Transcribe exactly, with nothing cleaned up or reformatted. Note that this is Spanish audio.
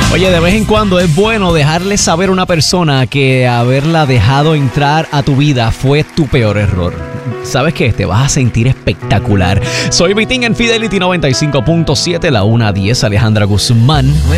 Oye, de vez en cuando es bueno dejarle saber a una persona que haberla dejado entrar a tu vida fue tu peor error. ¿Sabes qué? Te vas a sentir espectacular. Soy Vitín en Fidelity noventa y cinco punto siete, la una a diez, Alejandra Guzmán.